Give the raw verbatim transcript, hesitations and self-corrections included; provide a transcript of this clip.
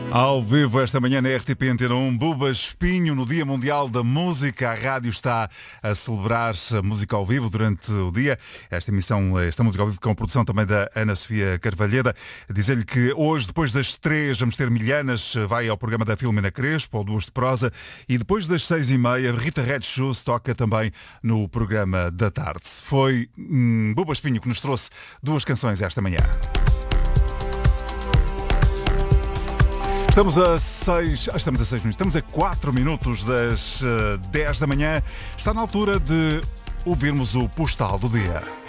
Ao vivo esta manhã na R T P Antena um, Buba Espinho, no Dia Mundial da Música. A rádio está a celebrar a música ao vivo durante o dia. Esta emissão, esta música ao vivo com a produção também da Ana Sofia Carvalheda. Dizer-lhe que hoje, depois das três, vamos ter Milhanas, vai ao programa da Filomena Crespo, ou Duas de Prosa, e depois das seis e meia, Rita Red Shoes toca também no programa da tarde. Foi hum, Buba Espinho que nos trouxe duas canções esta manhã. Estamos a seis, ah, estamos a seis minutos, estamos a quatro minutos das uh, dez da manhã. Está na altura de ouvirmos o postal do dia.